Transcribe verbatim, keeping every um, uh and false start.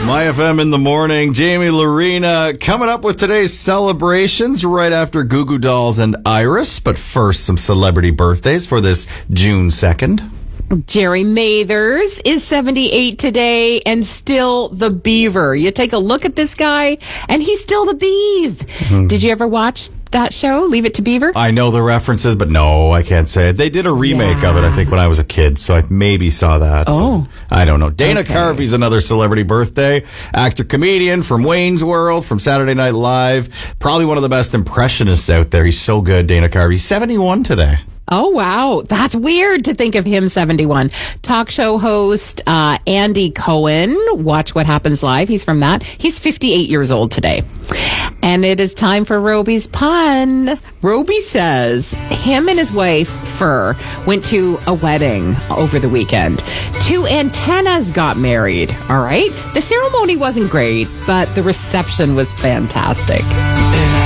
My F M in the morning. Jamie Lorena coming up with today's celebrations right after Goo Goo Dolls and Iris. But first, some celebrity birthdays for this June second. Jerry Mathers is seventy-eight today and still the Beaver. You take a look at this guy and he's still the Beav. Mm-hmm. Did you ever watch that show, Leave It to Beaver? I know the references, but no, I can't say it. They did a remake yeah. of it, I think, when I was a kid, so I maybe saw that. Oh. I don't know. Dana okay. Carvey's another celebrity birthday. Actor-comedian from Wayne's World, from Saturday Night Live. Probably one of the best impressionists out there. He's so good, Dana Carvey. He's seventy-one today. Oh, wow. That's weird to think of him seventy-one. Talk show host uh, Andy Cohen. Watch What Happens Live. He's from that. He's fifty-eight years old today. And it is time for Roby's pun. Roby says him and his wife, Fur, went to a wedding over the weekend. Two antennas got married, all right? The ceremony wasn't great, but the reception was fantastic.